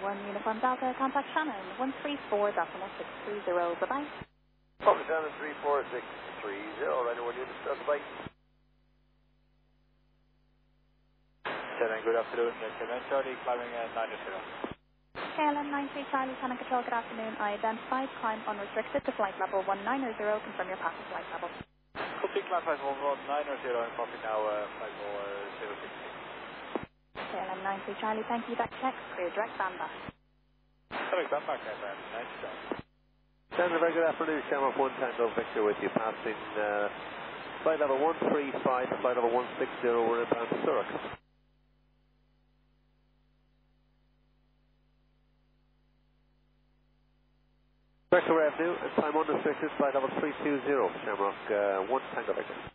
1 Uniform Delta, contact Shannon, 134.630, bye-bye. Papa Shannon 34630, right 1 Unit Delta, bye. Shannon, good afternoon, KLM Charlie, climbing at 90. KLM 93 Charlie, Channel Control, good afternoon. I identified climb unrestricted to flight level 190, confirm your passive flight level. Copy, climb flight 190 and copy now flight 060. KLM 93 Charlie, thank you, back check, clear direct bandback. Direct bandback at 90. Shannon, very good afternoon, Shamrock 1 Tango Victor with you, passing flight level 135 to flight level 160, we're inbound to Zurich. Vector revenue and time unrestricted, flight level 320, Shamrock 1 Tango Victor.